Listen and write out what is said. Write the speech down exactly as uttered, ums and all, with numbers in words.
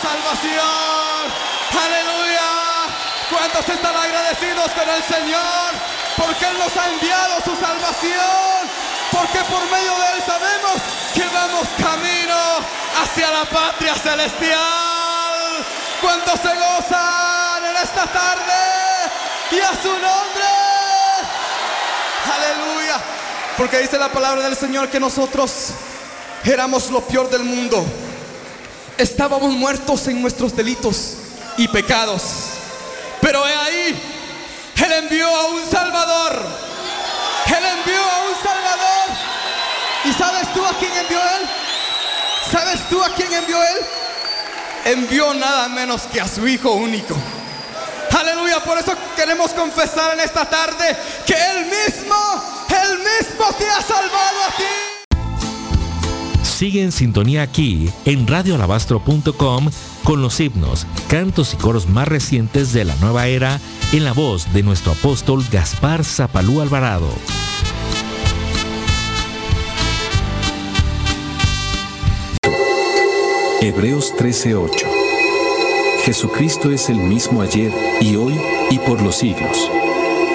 salvación. Aleluya. ¿Cuántos están agradecidos con el Señor? Porque Él nos ha enviado su salvación. Porque por medio de Él sabemos que vamos camino hacia la patria celestial. ¿Cuántos se gozan en esta tarde? Y a su nombre. Aleluya. Porque dice la palabra del Señor que nosotros éramos lo peor del mundo. Estábamos muertos en nuestros delitos y pecados. Pero he ahí, Él envió a un Salvador. Él envió a un Salvador. ¿Y sabes tú a quién envió Él? ¿Sabes tú a quién envió Él? Envió nada menos que a su Hijo único. Aleluya, por eso queremos confesar en esta tarde que Él mismo, Él mismo te ha salvado a ti. Sigue en sintonía aquí en radio alabastro punto com con los himnos, cantos y coros más recientes de la nueva era en la voz de nuestro apóstol Gaspar Zapalú Alvarado. Hebreos trece ocho. Jesucristo es el mismo ayer, y hoy, y por los siglos.